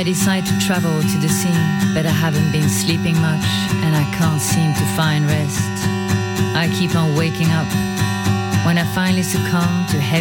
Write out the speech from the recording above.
I decide to travel to the sea, but I haven't been sleeping much and I can't seem to find rest. I keep on waking up. When I finally succumb to heavy